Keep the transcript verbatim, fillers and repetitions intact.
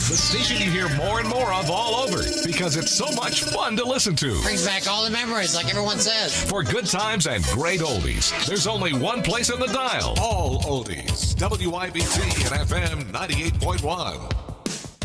The station you hear more and more of all over because it's so much fun to listen to. Brings back all the memories, like everyone says. For good times and great oldies, there's only one place on the dial. All oldies. W I B C and F M ninety-eight point one.